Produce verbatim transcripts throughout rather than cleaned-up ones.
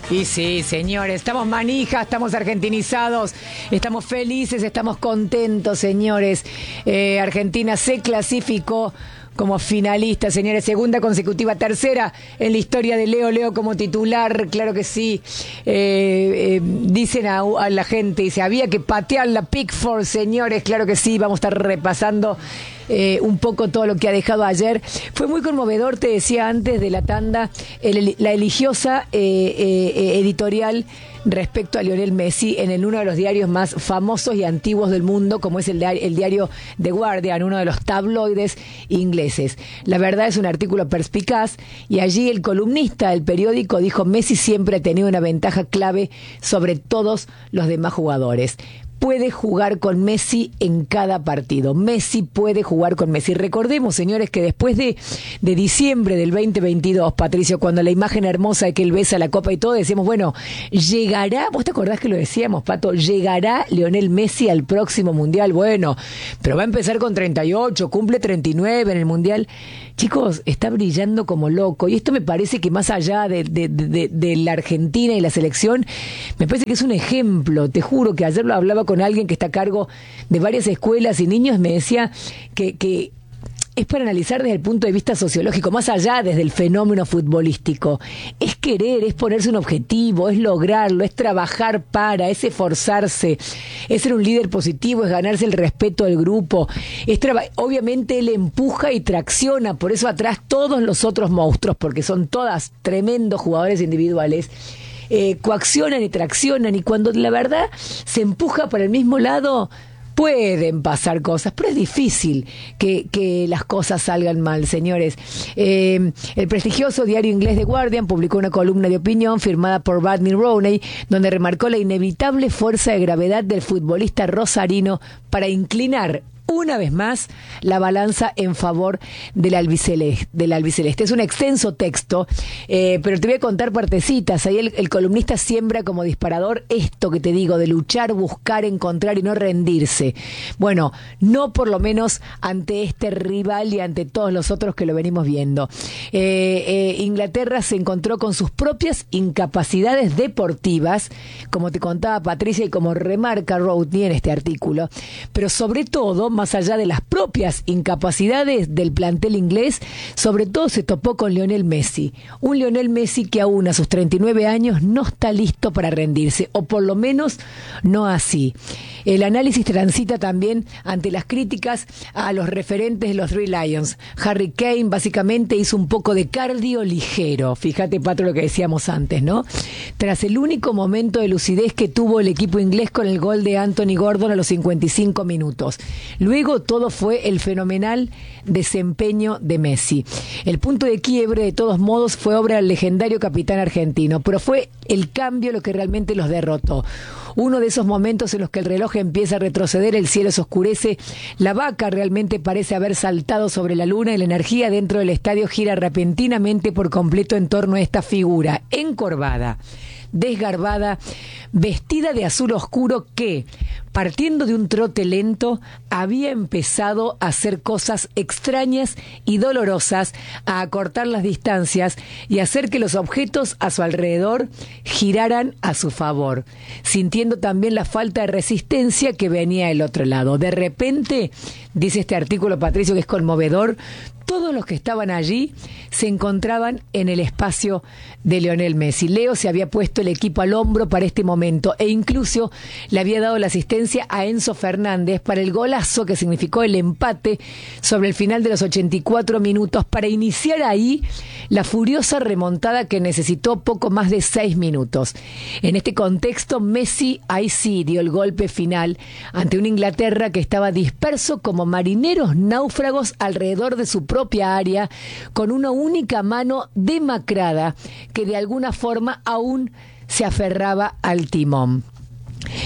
Y sí, señores, estamos manijas, estamos argentinizados, estamos felices, estamos contentos, señores. Eh, Argentina se clasificó como finalista, señores, segunda consecutiva, tercera en la historia de Leo Leo como titular, claro que sí. Eh, eh, dicen a, a la gente, dice, había que patear la Pickford, señores, claro que sí, vamos a estar repasando eh, un poco todo lo que ha dejado ayer. Fue muy conmovedor, te decía antes de la tanda, el, la eligiosa eh, eh, editorial respecto a Lionel Messi en el, uno de los diarios más famosos y antiguos del mundo, como es el, el diario The Guardian, uno de los tabloides ingleses. La verdad es un artículo perspicaz y allí el columnista del periódico dijo: Messi siempre ha tenido una ventaja clave sobre todos los demás jugadores. Puede jugar con Messi en cada partido. Messi puede jugar con Messi. Recordemos, señores, que después de, de diciembre del veinte veintidós, Patricio, cuando la imagen hermosa de que él besa la copa y todo, decíamos, bueno, llegará, ¿vos te acordás que lo decíamos, Pato? ¿Llegará Lionel Messi al próximo Mundial? Bueno, pero va a empezar con treinta y ocho, cumple treinta y nueve en el Mundial. Chicos, está brillando como loco. Y esto me parece que más allá de, de, de, de la Argentina y la selección, me parece que es un ejemplo. Te juro que ayer lo hablaba con alguien que está a cargo de varias escuelas y niños, me decía que, que es para analizar desde el punto de vista sociológico, más allá desde el fenómeno futbolístico. Es querer, es ponerse un objetivo, es lograrlo, es trabajar para, es esforzarse, es ser un líder positivo, es ganarse el respeto del grupo. Es traba- Obviamente él empuja y tracciona, por eso atrás todos los otros monstruos, porque son todas tremendos jugadores individuales, eh, coaccionan y traccionan, y cuando la verdad se empuja para el mismo lado, pueden pasar cosas, pero es difícil que, que las cosas salgan mal, señores. Eh, el prestigioso diario inglés The Guardian publicó una columna de opinión firmada por Rodney Rowney, donde remarcó la inevitable fuerza de gravedad del futbolista rosarino para inclinar una vez más la balanza en favor del albiceleste. Del albiceleste. Es un extenso texto, eh, pero te voy a contar partecitas. Ahí el, el columnista siembra como disparador esto que te digo, de luchar, buscar, encontrar y no rendirse. Bueno, no por lo menos ante este rival y ante todos los otros que lo venimos viendo. Eh, eh, Inglaterra se encontró con sus propias incapacidades deportivas, como te contaba Patricia y como remarca Rodney en este artículo, pero sobre todo, más allá de las propias incapacidades del plantel inglés, sobre todo se topó con Lionel Messi. Un Lionel Messi que aún a sus treinta y nueve años no está listo para rendirse, o por lo menos no así. El análisis transita también ante las críticas a los referentes de los Three Lions. Harry Kane básicamente hizo un poco de cardio ligero. Fíjate, Patro, lo que decíamos antes, ¿no? Tras el único momento de lucidez que tuvo el equipo inglés con el gol de Anthony Gordon a los cincuenta y cinco minutos. Luego todo fue el fenomenal desempeño de Messi. El punto de quiebre, de todos modos, fue obra del legendario capitán argentino, pero fue el cambio lo que realmente los derrotó. Uno de esos momentos en los que el reloj empieza a retroceder, el cielo se oscurece, la vaca realmente parece haber saltado sobre la luna y la energía dentro del estadio gira repentinamente por completo en torno a esta figura encorvada, desgarbada, vestida de azul oscuro que, partiendo de un trote lento, había empezado a hacer cosas extrañas y dolorosas, a acortar las distancias y hacer que los objetos a su alrededor giraran a su favor, sintiendo también la falta de resistencia que venía del otro lado. De repente, dice este artículo, Patricio, que es conmovedor, todos los que estaban allí se encontraban en el espacio de Lionel Messi. Leo se había puesto el equipo al hombro para este momento e incluso le había dado la asistencia a Enzo Fernández para el golazo que significó el empate sobre el final de los ochenta y cuatro minutos para iniciar ahí la furiosa remontada que necesitó poco más de seis minutos. En este contexto, Messi ahí sí dio el golpe final ante una Inglaterra que estaba disperso como marineros náufragos alrededor de su propia área, con una única mano demacrada que de alguna forma aún se aferraba al timón.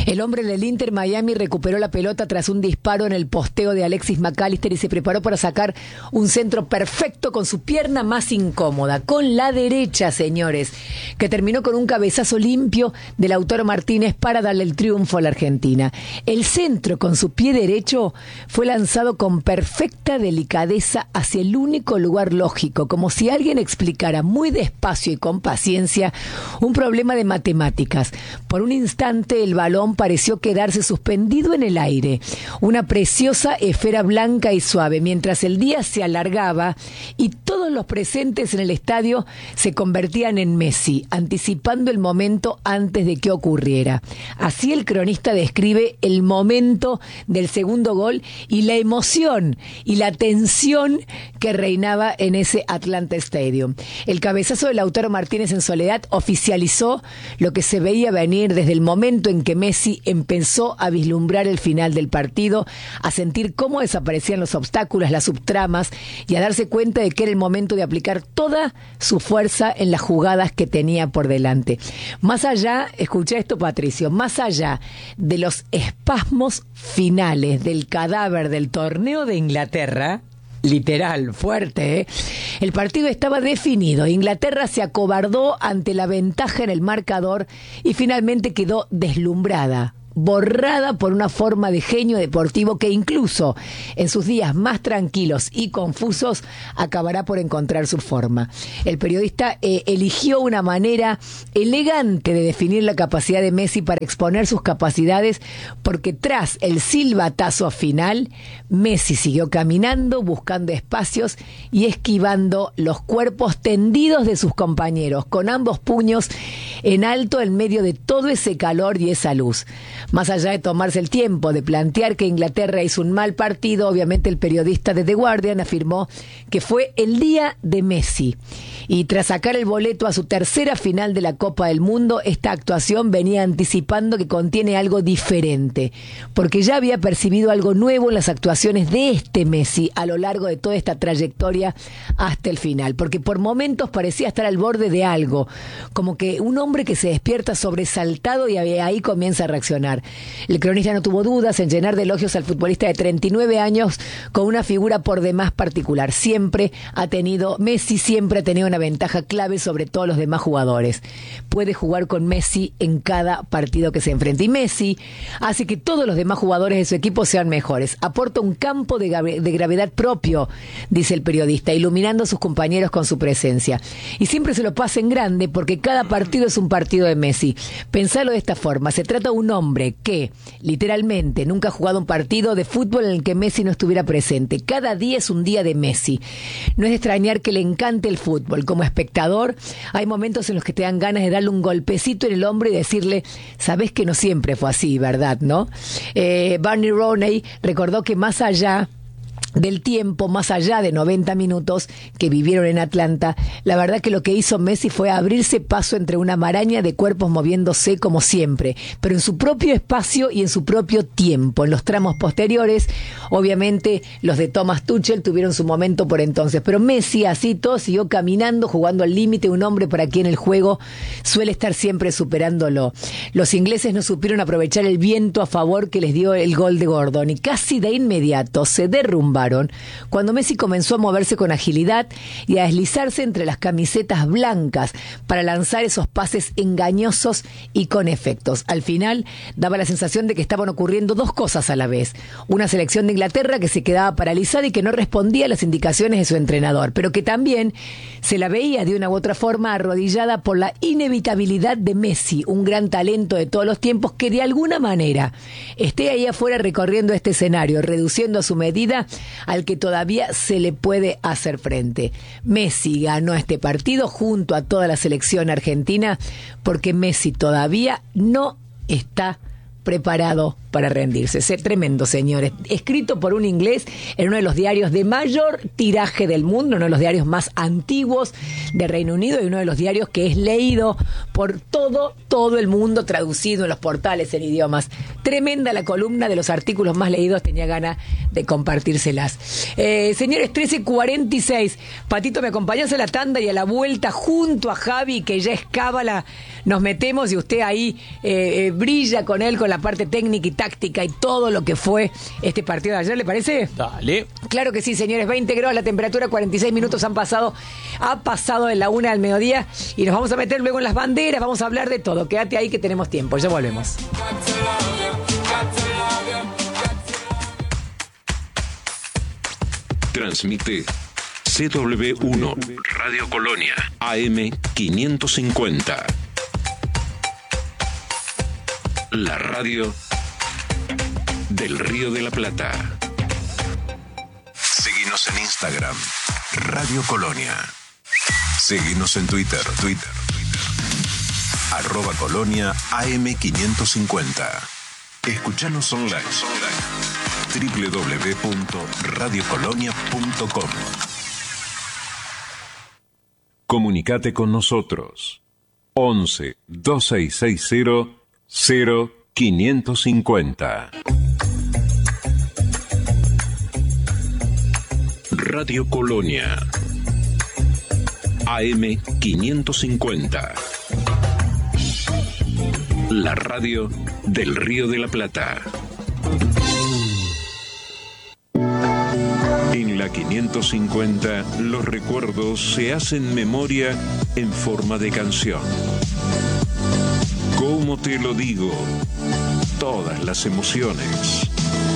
El hombre del Inter Miami recuperó la pelota tras un disparo en el posteo de Alexis McAllister y se preparó para sacar un centro perfecto con su pierna más incómoda, con la derecha, señores, que terminó con un cabezazo limpio de Lautaro Martínez para darle el triunfo a la Argentina. El centro con su pie derecho fue lanzado con perfecta delicadeza hacia el único lugar lógico, como si alguien explicara muy despacio y con paciencia un problema de matemáticas. Por un instante el balón pareció quedarse suspendido en el aire, una preciosa esfera blanca y suave, mientras el día se alargaba y todos los presentes en el estadio se convertían en Messi, anticipando el momento antes de que ocurriera. Así el cronista describe el momento del segundo gol y la emoción y la tensión que reinaba en ese Atlanta Stadium. El cabezazo de Lautaro Martínez en soledad oficializó lo que se veía venir desde el momento en que Messi empezó a vislumbrar el final del partido, a sentir cómo desaparecían los obstáculos, las subtramas y a darse cuenta de que era el momento de aplicar toda su fuerza en las jugadas que tenía por delante. Más allá, escucha esto, Patricio, más allá de los espasmos finales del cadáver del torneo de Inglaterra, literal, fuerte, ¿eh? El partido estaba definido. Inglaterra se acobardó ante la ventaja en el marcador y finalmente quedó deslumbrada, borrada por una forma de genio deportivo que incluso en sus días más tranquilos y confusos acabará por encontrar su forma. El periodista eh, eligió una manera elegante de definir la capacidad de Messi para exponer sus capacidades, porque tras el silbatazo final, Messi siguió caminando, buscando espacios y esquivando los cuerpos tendidos de sus compañeros, con ambos puños en alto en medio de todo ese calor y esa luz. Más allá de tomarse el tiempo de plantear que Inglaterra hizo un mal partido, obviamente el periodista de The Guardian afirmó que fue el día de Messi. Y tras sacar el boleto a su tercera final de la Copa del Mundo, esta actuación venía anticipando que contiene algo diferente, porque ya había percibido algo nuevo en las actuaciones de este Messi a lo largo de toda esta trayectoria hasta el final, porque por momentos parecía estar al borde de algo, como que un hombre que se despierta sobresaltado y ahí comienza a reaccionar. El cronista no tuvo dudas en llenar de elogios al futbolista de treinta y nueve años con una figura por demás particular. Siempre ha tenido, Messi siempre ha tenido una ventaja clave sobre todos los demás jugadores. Puede jugar con Messi en cada partido que se enfrente. Y Messi hace que todos los demás jugadores de su equipo sean mejores. Aporta un campo de, gra- de gravedad propio, dice el periodista, iluminando a sus compañeros con su presencia. Y siempre se lo pasa en grande porque cada partido es un partido de Messi. Pensalo de esta forma. Se trata de un hombre que, literalmente, nunca ha jugado un partido de fútbol en el que Messi no estuviera presente. Cada día es un día de Messi. No es de extrañar que le encante el fútbol. Como espectador, hay momentos en los que te dan ganas de darle un golpecito en el hombro y decirle, sabés que no siempre fue así, ¿verdad? ¿No? Eh, Barney Roney recordó que más allá del tiempo, más allá de noventa minutos que vivieron en Atlanta, la verdad que lo que hizo Messi fue abrirse paso entre una maraña de cuerpos moviéndose como siempre, pero en su propio espacio y en su propio tiempo. En los tramos posteriores, obviamente, los de Thomas Tuchel tuvieron su momento por entonces, pero Messi así todo siguió caminando, jugando al límite, un hombre para quien el juego suele estar siempre superándolo. Los ingleses no supieron aprovechar el viento a favor que les dio el gol de Gordon y casi de inmediato se derrumbaron cuando Messi comenzó a moverse con agilidad y a deslizarse entre las camisetas blancas para lanzar esos pases engañosos y con efectos. Al final daba la sensación de que estaban ocurriendo dos cosas a la vez. Una selección de Inglaterra que se quedaba paralizada y que no respondía a las indicaciones de su entrenador, pero que también se la veía de una u otra forma arrodillada por la inevitabilidad de Messi, un gran talento de todos los tiempos que de alguna manera esté ahí afuera recorriendo este escenario, reduciendo a su medida al que todavía se le puede hacer frente. Messi ganó este partido junto a toda la selección argentina porque Messi todavía no está preparado para rendirse. Es tremendo, señores. Escrito por un inglés en uno de los diarios de mayor tiraje del mundo, uno de los diarios más antiguos de Reino Unido y uno de los diarios que es leído por todo, todo el mundo, traducido en los portales en idiomas. Tremenda la columna, de los artículos más leídos, tenía ganas de compartírselas. Eh, señores, trece cuarenta y seis. Patito, ¿me acompañás a la tanda y a la vuelta junto a Javi, que ya es cábala? Nos metemos y usted ahí eh, eh, brilla con él, con la parte técnica y táctica y todo lo que fue este partido de ayer, ¿le parece? Dale. Claro que sí, señores. veinte grados la temperatura, cuarenta y seis minutos han pasado, ha pasado de la una al mediodía y nos vamos a meter luego en las banderas, vamos a hablar de todo. Quédate ahí que tenemos tiempo, ya volvemos. Transmite C W uno Radio Colonia A M quinientos cincuenta. La radio del Río de la Plata. Seguinos en Instagram, Radio Colonia. Seguinos en Twitter, Twitter, Twitter. Arroba Colonia A M quinientos cincuenta. Escuchanos online. doble u doble u doble u punto radio colonia punto com. Comunicate con nosotros. once, veintiséis sesenta, cero quinientos cincuenta. Radio Colonia A M quinientos cincuenta. La radio del Río de la Plata. En la quinientos cincuenta, los recuerdos se hacen memoria en forma de canción. ¿Cómo te lo digo? Todas las emociones.